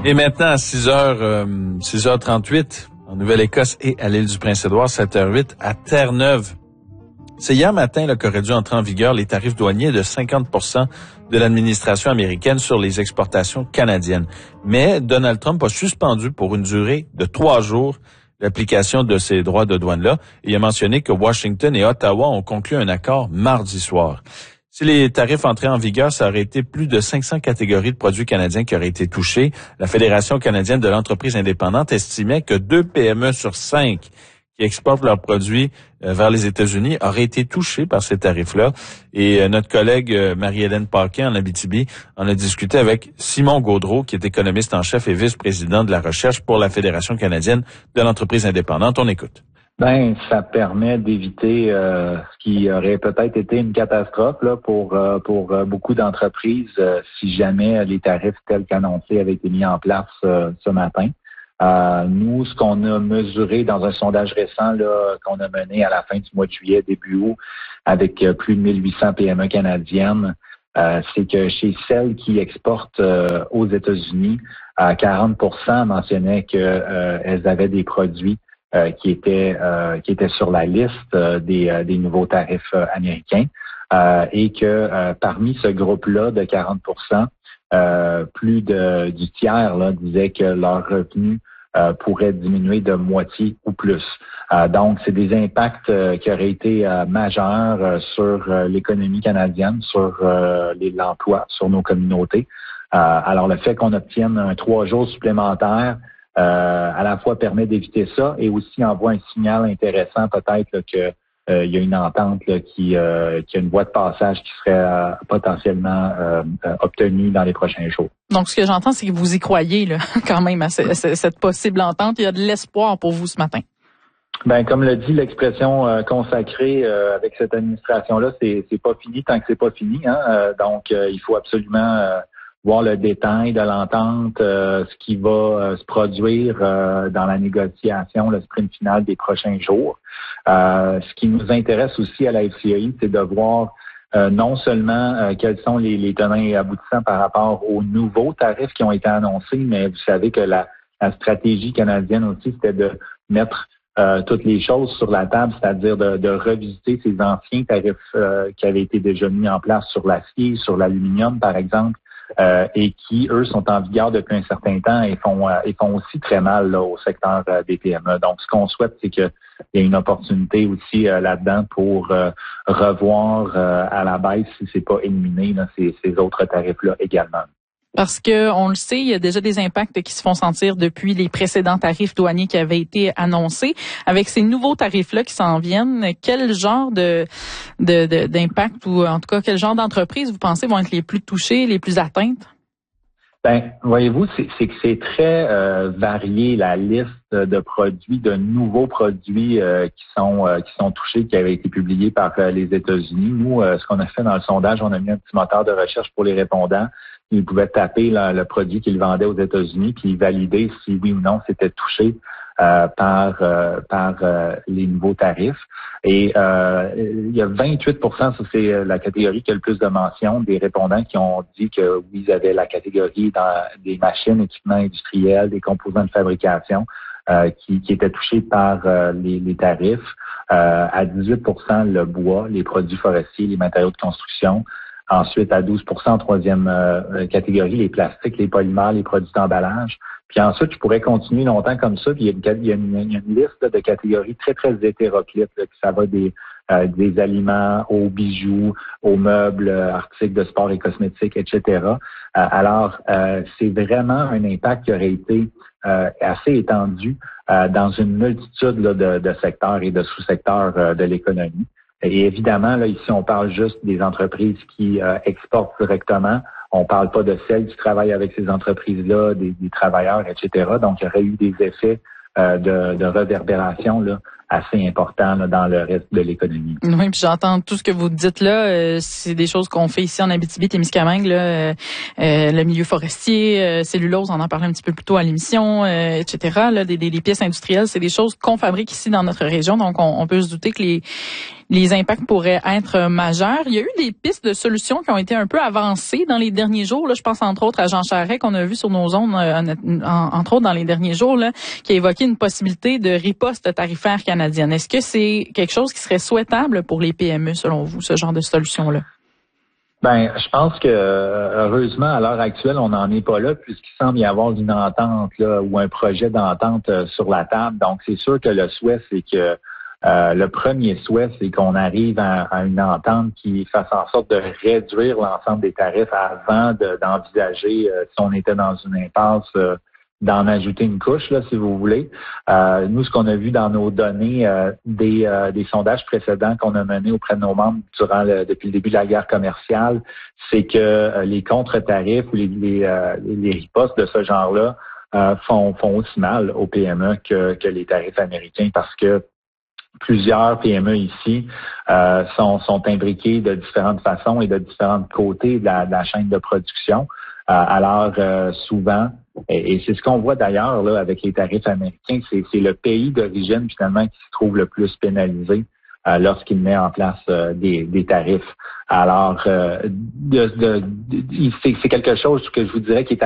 Et maintenant, à 6h38, en Nouvelle-Écosse et à l'île du Prince-Édouard, 7h08, à Terre-Neuve. C'est hier matin qu'auraient dû entrer en vigueur les tarifs douaniers de 50% de l'administration américaine sur les exportations canadiennes. Mais Donald Trump a suspendu pour une durée de 3 jours l'application de ces droits de douane-là. Il a mentionné que Washington et Ottawa ont conclu un accord mardi soir. Si les tarifs entraient en vigueur, ça aurait été plus de 500 catégories de produits canadiens qui auraient été touchées. La Fédération canadienne de l'entreprise indépendante estimait que 2 PME sur 5 qui exportent leurs produits vers les États-Unis auraient été touchés par ces tarifs-là. Et notre collègue Marie-Hélène Paquin en Abitibi en a discuté avec Simon Gaudreault, qui est économiste en chef et vice-président de la recherche pour la Fédération canadienne de l'entreprise indépendante. On écoute. Ça permet d'éviter ce qui aurait peut-être été une catastrophe là, pour beaucoup d'entreprises si jamais les tarifs tels qu'annoncés avaient été mis en place ce matin. Nous, ce qu'on a mesuré dans un sondage récent là, qu'on a mené à la fin du mois de juillet, début août, avec plus de 1800 PME canadiennes, c'est que chez celles qui exportent aux États-Unis, 40% mentionnaient qu'elles avaient des produits qui étaient sur la liste des nouveaux tarifs américains et que parmi ce groupe-là de 40%, plus du tiers là, disaient que leurs revenus pourraient diminuer de moitié ou plus. Donc, c'est des impacts qui auraient été majeurs sur l'économie canadienne, sur l'emploi, sur nos communautés. Alors, le fait qu'on obtienne 3 jours supplémentaires à la fois permet d'éviter ça et aussi envoie un signal intéressant peut-être là, que il y a une entente là, qui a une voie de passage qui serait potentiellement obtenue dans les prochains jours. Donc, ce que j'entends, c'est que vous y croyez là, quand même à cette possible entente. Il y a de l'espoir pour vous ce matin. Comme le dit l'expression consacrée avec cette administration-là, c'est pas fini tant que c'est pas fini. Donc, il faut absolument voir le détail de l'entente, ce qui va se produire dans la négociation, le sprint final des prochains jours. Ce qui nous intéresse aussi à la FCAI, c'est de voir non seulement quels sont les tenants et aboutissants par rapport aux nouveaux tarifs qui ont été annoncés, mais vous savez que la stratégie canadienne aussi, c'était de mettre toutes les choses sur la table, c'est-à-dire de revisiter ces anciens tarifs qui avaient été déjà mis en place sur l'acier, sur l'aluminium, par exemple, et qui, eux, sont en vigueur depuis un certain temps et font aussi très mal là, au secteur des PME. Donc, ce qu'on souhaite, c'est qu'il y ait une opportunité aussi là-dedans pour revoir à la baisse, si c'est pas éliminé, là, ces autres tarifs-là également. Parce que on le sait, il y a déjà des impacts qui se font sentir depuis les précédents tarifs douaniers qui avaient été annoncés. Avec ces nouveaux tarifs-là qui s'en viennent, quel genre d'impact ou en tout cas quel genre d'entreprises vous pensez vont être les plus touchées, les plus atteintes? Voyez-vous, c'est que c'est très varié la liste de produits, de nouveaux produits qui sont touchés, qui avaient été publiés par les États-Unis. Nous, ce qu'on a fait dans le sondage, on a mis un petit moteur de recherche pour les répondants. Ils pouvaient taper le produit qu'ils vendaient aux États-Unis puis valider si oui ou non c'était touché par les nouveaux tarifs. Et il y a 28%, ça c'est la catégorie qui a le plus de mentions, des répondants qui ont dit que oui, ils avaient la catégorie dans des machines, équipements industriels, des composants de fabrication qui étaient touchés par les tarifs. À 18%, le bois, les produits forestiers, les matériaux de construction. Ensuite, à 12% en troisième catégorie, les plastiques, les polymères, les produits d'emballage. Puis ensuite, je pourrais continuer longtemps comme ça. Puis il y a une liste là, de catégories très, très hétéroclites. Là, ça va des aliments aux bijoux, aux meubles, articles de sport et cosmétiques, etc. Alors, c'est vraiment un impact qui aurait été assez étendu dans une multitude là, de secteurs et de sous-secteurs de l'économie. Et évidemment, là, ici, on parle juste des entreprises qui exportent directement. On parle pas de celles qui travaillent avec ces entreprises-là, des travailleurs, etc. Donc, il y aurait eu des effets de réverbération là, assez importants là, dans le reste de l'économie. Oui, puis j'entends tout ce que vous dites là. C'est des choses qu'on fait ici en Abitibi-Témiscamingue. Le milieu forestier, cellulose, on en parlait un petit peu plus tôt à l'émission, etc. Là, des pièces industrielles, c'est des choses qu'on fabrique ici dans notre région. Donc, on peut se douter que les impacts pourraient être majeurs. Il y a eu des pistes de solutions qui ont été un peu avancées dans les derniers jours. Là, je pense entre autres à Jean Charest qu'on a vu sur nos ondes, entre autres dans les derniers jours, là, qui a évoqué une possibilité de riposte tarifaire canadienne. Est-ce que c'est quelque chose qui serait souhaitable pour les PME, selon vous, ce genre de solution-là? Ben, je pense que heureusement, à l'heure actuelle, on n'en est pas là, puisqu'il semble y avoir une entente là, ou un projet d'entente sur la table. Donc, c'est sûr que le souhait, c'est que le premier souhait, c'est qu'on arrive à une entente qui fasse en sorte de réduire l'ensemble des tarifs avant d'envisager, si on était dans une impasse, d'en ajouter une couche, là, si vous voulez. Nous, ce qu'on a vu dans nos données des sondages précédents qu'on a menés auprès de nos membres depuis le début de la guerre commerciale, c'est que les contre-tarifs ou les ripostes de ce genre-là font aussi mal aux PME que les tarifs américains, parce que plusieurs PME ici sont imbriqués de différentes façons et de différents côtés de la chaîne de production. Alors, souvent, et c'est ce qu'on voit d'ailleurs là avec les tarifs américains, c'est le pays d'origine finalement qui se trouve le plus pénalisé lorsqu'il met en place des tarifs. Alors, c'est quelque chose que je vous dirais qui est